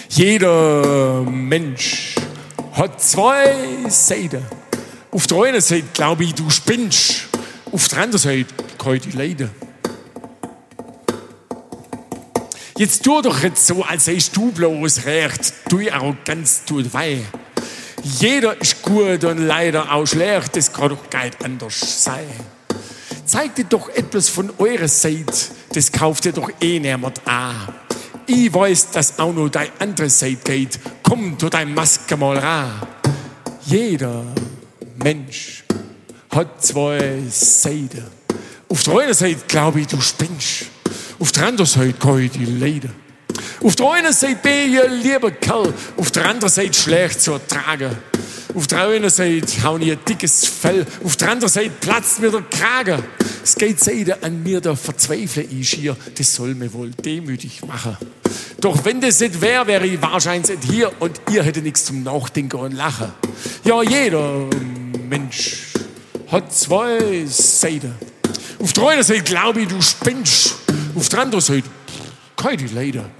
Jeder Mensch hat zwei Seiten. Auf der einen Seite glaube ich, du spinnst. Auf der anderen Seite kann ich dich leiden. Jetzt tu doch jetzt so, als seist du bloß recht. Tue Arroganz tut weh. Jeder ist gut und leider auch schlecht. Das kann doch gar nicht anders sein. Zeigt dir doch etwas von eurer Seite. Das kauft ihr doch eh niemand an. Ich weiß, dass auch noch deine andere Seite geht. Komm, tu deine Maske mal ran. Jeder Mensch hat zwei Seiten. Auf der einen Seite glaube ich, du spinnst. Auf der anderen Seite kann ich dich leiden. Auf der einen Seite bin ich ein lieber Kerl. Auf der anderen Seite schlecht zu ertragen. Auf der einen Seite habe ich ein dickes Fell. Auf der anderen Seite platzt mir der Kragen. Es geht Seite an mir, da verzweifle ich schier. Das soll mir wohl demütig machen. Doch wenn das nicht wäre, wäre ich wahrscheinlich nicht hier und ihr hättet nichts zum Nachdenken und Lachen. Ja, jeder Mensch hat zwei Seiten. Auf der einen Seite glaube ich, du spinnst. Auf der anderen Seite kann ich dich leiden.